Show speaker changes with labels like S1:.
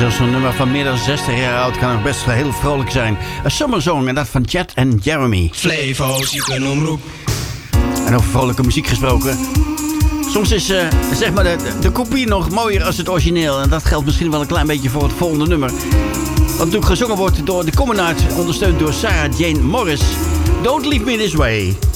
S1: zelfs een nummer van meer dan 60 jaar oud. Kan nog best wel heel vrolijk zijn. Een Summer Song en dat van Chad en Jeremy.
S2: Flevo, ziekenomroep.
S1: En over vrolijke muziek gesproken. Soms is zeg maar de kopie nog mooier als het origineel. En dat geldt misschien wel een klein beetje voor het volgende nummer. Wat natuurlijk gezongen wordt door de Communards, ondersteund door Sarah Jane Morris. Don't Leave Me This Way.